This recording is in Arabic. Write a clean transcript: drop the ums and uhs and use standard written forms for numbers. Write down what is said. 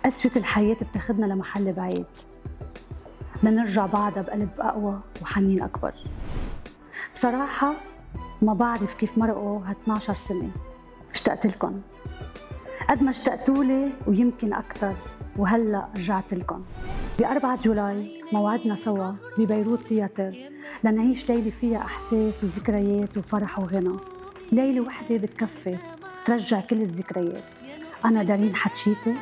قسوة الحياة بتاخدنا لمحل بعيد، لنرجع بعدها بقلب أقوى وحنين أكبر. بصراحة ما بعرف كيف مرقوا ها12 سنة، اشتقت لكم قد ما اشتقتولي ويمكن أكتر، وهلأ رجعت لكم. ب4 جولاي موعدنا سوا ببيروت تياتر لنعيش ليلة فيها أحساس وذكريات وفرح وغنى. ليلة وحدة بتكفي ترجع كل الذكريات. أنا دارين حتشيتي،